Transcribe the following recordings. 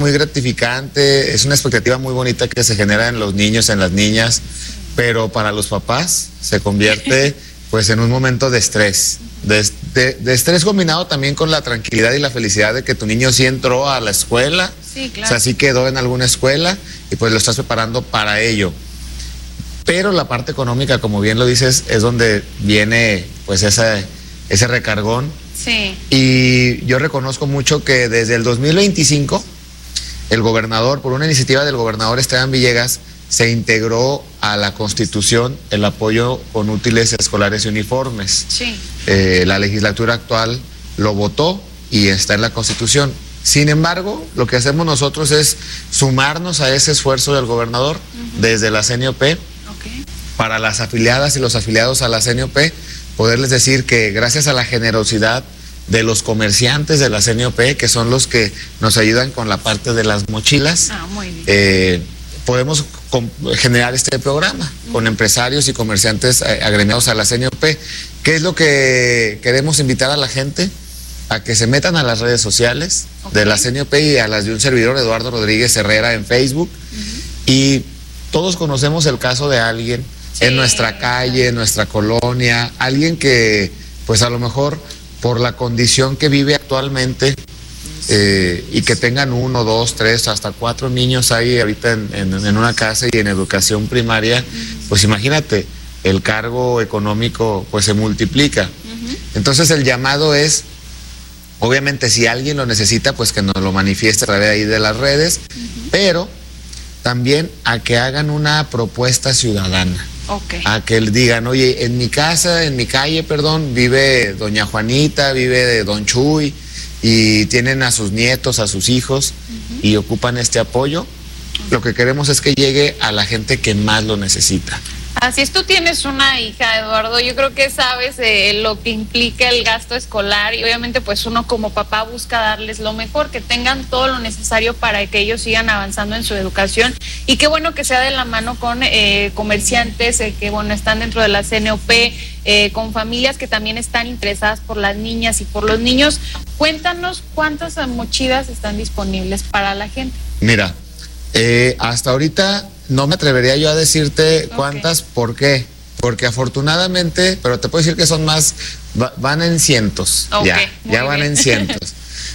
muy gratificante, es una expectativa muy bonita que se genera en los niños, en las niñas, pero para los papás se convierte pues en un momento de estrés, de estrés combinado también con la tranquilidad y la felicidad de que tu niño sí entró a la escuela, Sí, claro. o sea, sí quedó en alguna escuela y pues lo estás preparando para ello. Pero la parte económica, como bien lo dices, es donde viene pues ese recargón. Sí. Y yo reconozco mucho que desde el 2025, el gobernador, por una iniciativa del gobernador Esteban Villegas, se integró a la Constitución el apoyo con útiles escolares y uniformes. Sí. La legislatura actual lo votó y está en la Constitución. Sin embargo, lo que hacemos nosotros es sumarnos a ese esfuerzo del gobernador desde la CNOP, para las afiliadas y los afiliados a la CNOP, poderles decir que gracias a la generosidad de los comerciantes de la CNOP, que son los que nos ayudan con la parte de las mochilas, Muy bien. podemos generar este programa con empresarios y comerciantes agremiados a la CNOP. ¿Qué es lo que queremos invitar a la gente? A que se metan a las redes sociales de la CNOP y a las de un servidor, Eduardo Rodríguez Herrera, en Facebook. Y todos conocemos el caso de alguien en nuestra calle, en nuestra colonia, alguien que pues a lo mejor por la condición que vive actualmente y que tengan 1, 2, 3, hasta 4 niños ahí ahorita en una casa y en educación primaria, pues imagínate, el cargo económico pues se multiplica. Entonces el llamado es, obviamente si alguien lo necesita, pues que nos lo manifieste a través ahí de las redes, pero también a que hagan una propuesta ciudadana. A que digan, oye, en mi casa, en mi calle, perdón, vive doña Juanita, vive don Chuy, y tienen a sus nietos, a sus hijos, y ocupan este apoyo. Lo que queremos es que llegue a la gente que más lo necesita. Así es, tú tienes una hija, Eduardo, yo creo que sabes lo que implica el gasto escolar y obviamente pues uno como papá busca darles lo mejor, que tengan todo lo necesario para que ellos sigan avanzando en su educación y qué bueno que sea de la mano con comerciantes que bueno están dentro de la CNOP, con familias que también están interesadas por las niñas y por los niños. Cuéntanos cuántas mochilas están disponibles para la gente. Mira, hasta ahorita no me atrevería yo a decirte cuántas, ¿por qué? Porque afortunadamente, pero te puedo decir que son más, van en cientos, ya van en cientos.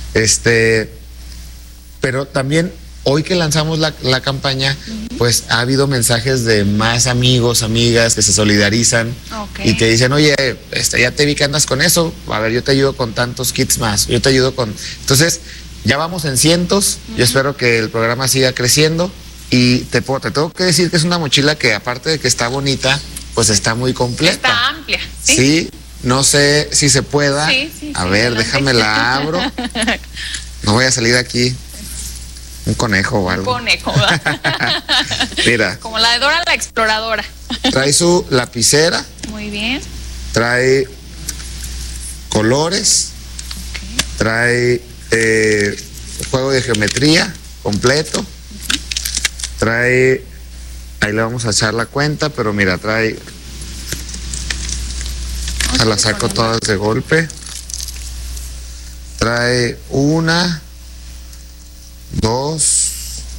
Pero también hoy que lanzamos la campaña, pues ha habido mensajes de más amigos, amigas que se solidarizan y te dicen, oye, ya te vi que andas con eso, a ver, yo te ayudo con tantos kits más, yo te ayudo con... Entonces, ya vamos en cientos, yo espero que el programa siga creciendo. Y te tengo que decir que es una mochila que aparte de que está bonita, pues está muy completa. Está amplia. Sí, no sé si se pueda. A ver, déjame la abro. No voy a salir aquí un conejo o algo. Un conejo, ¿verdad? Mira. Como la de Dora la Exploradora. Trae su lapicera. Muy bien. Trae colores. Trae juego de geometría completo. Trae, ahí le vamos a echar la cuenta, pero mira, trae, la saco todas de golpe. Trae 1, 2,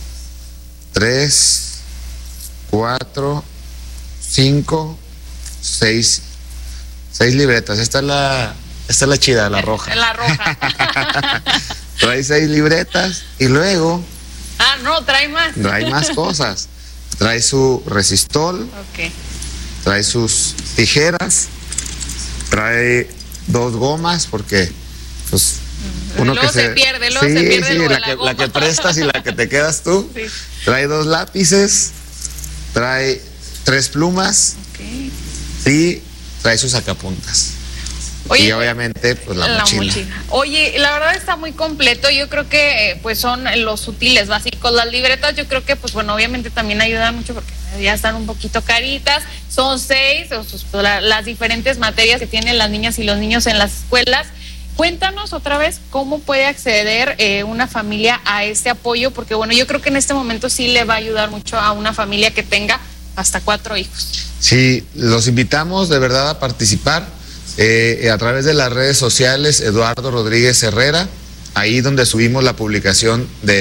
3, 4, 5, 6 libretas. Esta es la chida, la roja. La roja. Trae 6 libretas y luego... no, trae más. Trae más cosas. Trae su resistol. Trae sus tijeras. Trae 2 gomas porque pues uno luego que se pierde, luego se pierde la que prestas y la que te quedas tú. Trae 2 lápices. Trae 3 plumas. Y trae sus sacapuntas. Oye, y obviamente pues la mochila. Oye, la verdad está muy completo. Yo creo que pues son los útiles básicos. Las libretas yo creo que pues bueno, obviamente también ayudan mucho porque ya están un poquito caritas. Son 6 las diferentes materias que tienen las niñas y los niños en las escuelas. Cuéntanos otra vez cómo puede acceder una familia a este apoyo, porque bueno, yo creo que en este momento sí le va a ayudar mucho a una familia que tenga hasta 4 hijos. Sí, los invitamos de verdad a participar. A través de las redes sociales, Eduardo Rodríguez Herrera, ahí donde subimos la publicación de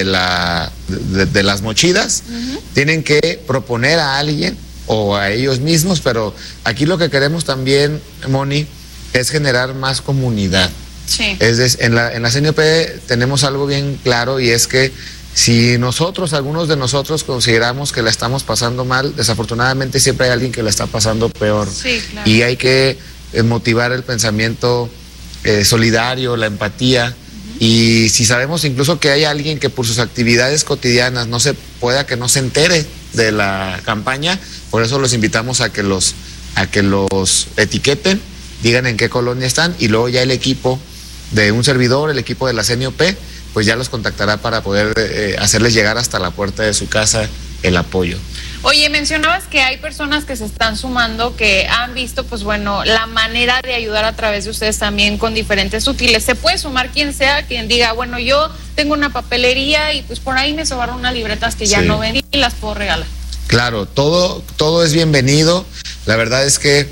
las mochilas, tienen que proponer a alguien o a ellos mismos, pero aquí lo que queremos también, Moni, es generar más comunidad. Sí. En la CNP tenemos algo bien claro, y es que si algunos de nosotros consideramos que la estamos pasando mal, desafortunadamente siempre hay alguien que la está pasando peor. Sí, claro. Y hay que motivar el pensamiento solidario, la empatía. Y si sabemos incluso que hay alguien que por sus actividades cotidianas que no se entere de la campaña, por eso los invitamos a que los etiqueten, digan en qué colonia están, y luego ya el equipo de un servidor, el equipo de la CNOP, pues ya los contactará para poder hacerles llegar hasta la puerta de su casa el apoyo. Oye, mencionabas que hay personas que se están sumando, que han visto, pues bueno, la manera de ayudar a través de ustedes también con diferentes útiles. Se puede sumar quien sea, quien diga, bueno, yo tengo una papelería y pues por ahí me sobraron unas libretas que ya no vendí y las puedo regalar. Claro, todo es bienvenido. La verdad es que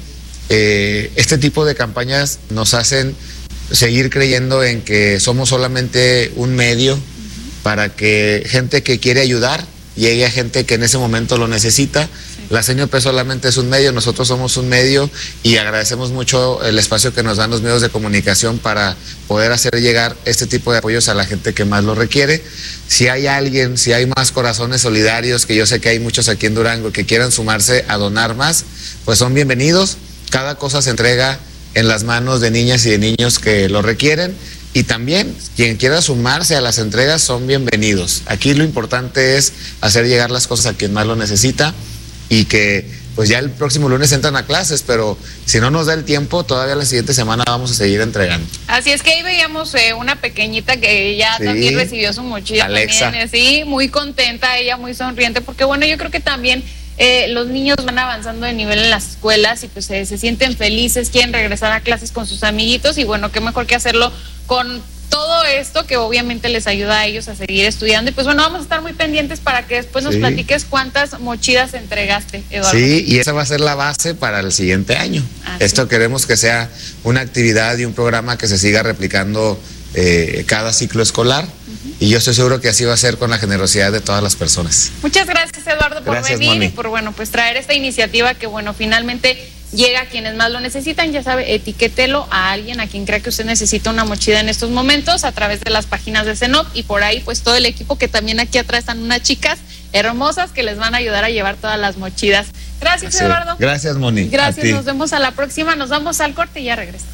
este tipo de campañas nos hacen seguir creyendo en que somos solamente un medio para que gente que quiere ayudar llegue a gente que en ese momento lo necesita. La CNOP solamente es un medio, nosotros somos un medio, y agradecemos mucho el espacio que nos dan los medios de comunicación para poder hacer llegar este tipo de apoyos a la gente que más lo requiere. Si hay más corazones solidarios, que yo sé que hay muchos aquí en Durango que quieran sumarse a donar más, pues son bienvenidos. Cada cosa se entrega en las manos de niñas y de niños que lo requieren. Y también quien quiera sumarse a las entregas son bienvenidos. Aquí lo importante es hacer llegar las cosas a quien más lo necesita, y que pues ya el próximo lunes entran a clases, pero si no nos da el tiempo, todavía la siguiente semana vamos a seguir entregando. Así es que ahí veíamos una pequeñita que ya también recibió su mochila. Alexa. También, sí, muy contenta, ella muy sonriente, porque bueno, yo creo que también los niños van avanzando de nivel en las escuelas y pues se sienten felices, quieren regresar a clases con sus amiguitos, y bueno, qué mejor que hacerlo con todo esto que obviamente les ayuda a ellos a seguir estudiando. Y pues bueno, vamos a estar muy pendientes para que después nos platiques cuántas mochilas entregaste, Eduardo. Sí, y esa va a ser la base para el siguiente año. Esto queremos que sea una actividad y un programa que se siga replicando cada ciclo escolar. Y yo estoy seguro que así va a ser con la generosidad de todas las personas. Muchas gracias, Eduardo, por venir, Moni, y por bueno, pues traer esta iniciativa que bueno, finalmente llega a quienes más lo necesitan. Ya sabe, etiquételo a alguien a quien crea que usted necesita una mochila en estos momentos a través de las páginas de CNOP, y por ahí pues todo el equipo, que también aquí atrás están unas chicas hermosas que les van a ayudar a llevar todas las mochilas. Gracias, Eduardo. Gracias, Moni. Gracias, nos vemos a la próxima. Nos vamos al corte y ya regresamos.